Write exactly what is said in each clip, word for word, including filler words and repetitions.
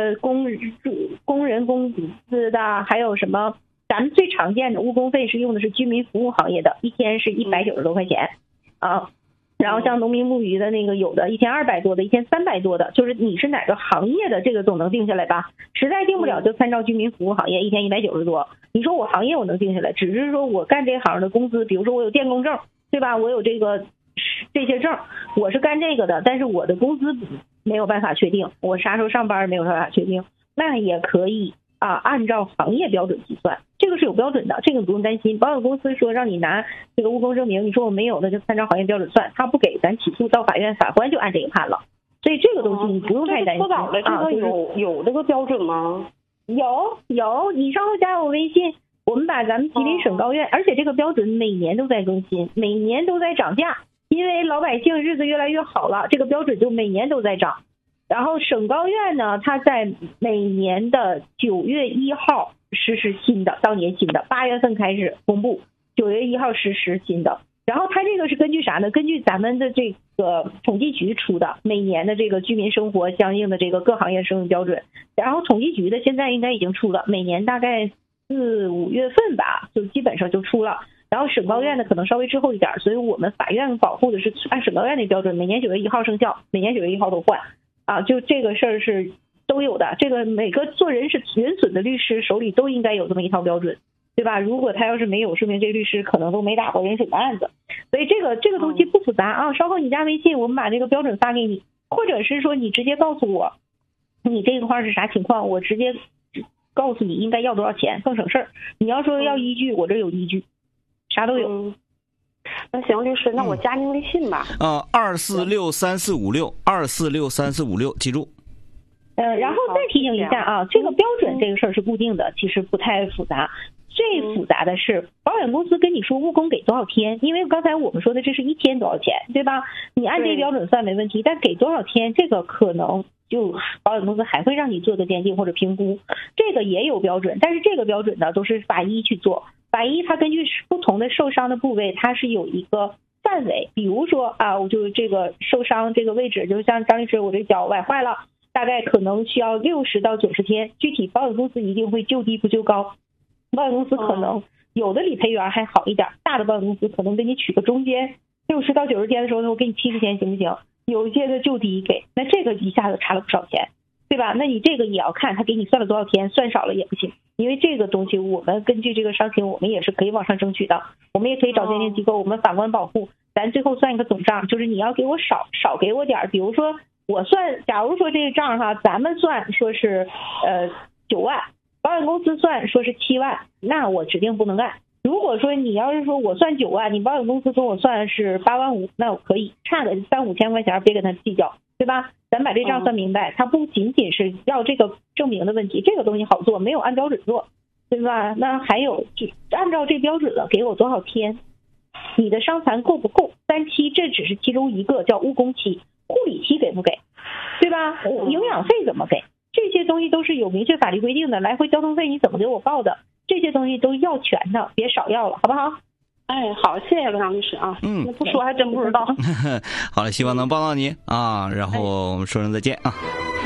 个工工人工资的，还有什么咱们最常见的误工费是用的是居民服务行业的，一天是一百九十多块钱啊。然后像农民牧渔的那个，有的一天二百多的，一天三百多的，就是你是哪个行业的，这个总能定下来吧？实在定不了，就参照居民服务行业，一天一百九十多。你说我行业我能定下来，只是说我干这行的工资，比如说我有电工证，对吧？我有这个这些证，我是干这个的，但是我的工资没有办法确定，我啥时候上班没有办法确定，那也可以啊，按照行业标准计算，这个是有标准的，这个不用担心。保险公司说让你拿这个误工证明，你说我没有，那就参照行业标准算，他不给咱起诉到法院，法官就按这个判了。所以这个东西你不用太担心。 搓澡的这个有、啊、有这个标准吗？ 有有，你稍后加我微信，我们把咱们吉林省高院，哦、而且这个标准每年都在更新，每年都在涨价，因为老百姓日子越来越好了，这个标准就每年都在涨。然后省高院呢，它在每年的九月一号实施新的，当年新的，八月份开始公布，九月一号实施新的。然后它这个是根据啥呢？根据咱们的这个统计局出的每年的这个居民生活相应的这个各行业生活标准。然后统计局的现在应该已经出了，每年大概四五月份吧，就基本上就出了。然后省高院呢可能稍微滞后一点，所以我们法院保护的是按省高院的标准，每年九月一号生效，每年九月一号都换。啊，就这个事儿是都有的，这个每个做人是人损的律师手里都应该有这么一套标准，对吧？如果他要是没有，说明这个律师可能都没打过人损的案子。所以这个这个东西不复杂啊，稍后你加微信，我们把这个标准发给你，或者是说你直接告诉我你这个块是啥情况，我直接告诉你应该要多少钱，更省事儿。你要说要依据，我这有依据，啥都有。嗯， 那行，律师，那我加您微信吧。 呃，二四六三四五六，二四六三四五六，记住。 呃，然后再提醒一下啊，这个标准这个事儿是固定的，其实不太复杂。最复杂的是保险公司跟你说误工给多少天，因为刚才我们说的这是一天多少钱，对吧？你按这个标准算没问题，但给多少天这个可能就保险公司还会让你做个鉴定或者评估，这个也有标准，但是这个标准呢都是法医去做。法医它根据不同的受伤的部位，它是有一个范围，比如说啊，我就这个受伤这个位置，就像张律师我这脚崴坏了，大概可能需要六十到九十天，具体保险公司一定会就低不就高。保险公司可能有的理赔员还好一点，大的保险公司可能给你取个中间，六十到九十天的时候呢，我给你七十天行不行？有一些的就低给，那这个一下子差了不少钱，对吧？那你这个也要看他给你算了多少天，算少了也不行，因为这个东西我们根据这个伤情，我们也是可以往上争取的，我们也可以找鉴定机构，我们法官保护，咱最后算一个总账，就是你要给我少少给我点，比如说我算，假如说这个账哈，咱们算说是呃九万。保险公司算说是七万，那我指定不能干。如果说你要是说我算九万，你保险公司跟我算是八万五，那我可以差个三五千块钱，别跟他计较，对吧？咱把这账算明白，它不仅仅是要这个证明的问题，这个东西好做，没有按标准做，对吧？那还有就按照这标准了，给我多少天？你的伤残够不够？三期这只是其中一个，叫误工期，护理期给不给？对吧？营养费怎么给？这些东西都是有明确法律规定的，来回交通费你怎么给我报的，这些东西都要全的，别少要了，好不好？ 哎，好，谢谢张律师啊。嗯，那不说还真不知道。 好了，希望能帮到你啊，然后我们说声再见啊。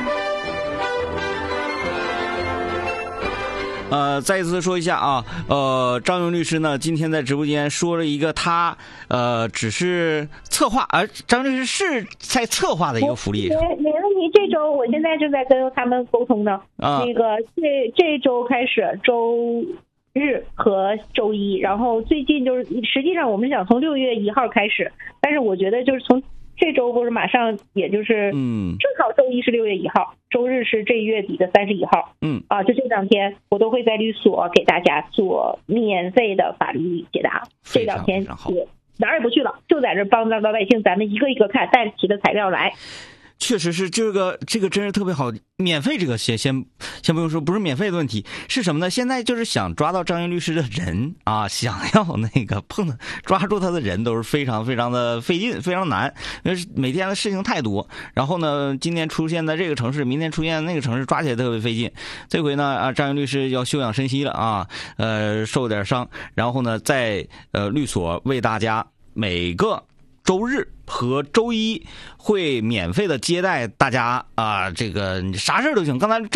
呃，再一次说一下啊，呃，张勇律师呢，今天在直播间说了一个他呃只是策划，而、呃、张律师是在策划的一个福利。 没没问题，这周我现在正在跟他们沟通呢。啊，那个这这周开始周日和周一，然后最近就是实际上我们想从六月一号开始，但是我觉得就是从这周或者马上，也就是嗯，正好周一是六月一号，周日是这月底的三十一号，嗯啊，就这两天我都会在律所给大家做免费的法律解答。这两天也哪儿也不去了，就在这帮着老百姓，咱们一个一个看，带齐的材料来。 确实是这个这个真是特别好，免费这个先先先不用说，不是免费的问题，是什么呢？现在就是想抓到张云律师的人啊，想要那个碰抓住他的人都是非常非常的费劲，非常难，因为每天的事情太多。然后呢，今天出现在这个城市，明天出现在那个城市，抓起来特别费劲。这回呢啊，张云律师要休养生息了啊，呃，受点伤，然后呢，在呃律所为大家每个周日和周一会免费的接待大家啊，这个啥事都行。刚才